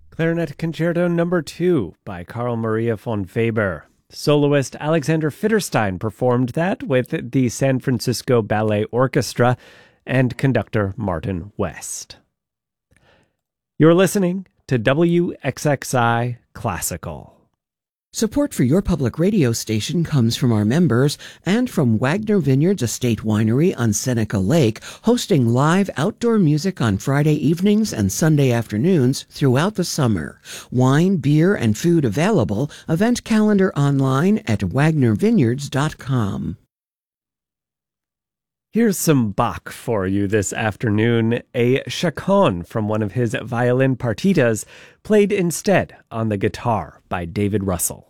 Clarinet Concerto No. 2 by Carl Maria von Weber. Soloist Alexander Fitterstein performed that with the San Francisco Ballet Orchestra and conductor Martin West. You're listening to WXXI Classical. Support for your public radio station comes from our members and from Wagner Vineyards Estate Winery on Seneca Lake, hosting live outdoor music on Friday evenings and Sunday afternoons throughout the summer. Wine, beer, and food available. Event calendar online at wagnervineyards.com. Here's some Bach for you this afternoon, a chaconne from one of his violin partitas, played instead on the guitar by David Russell.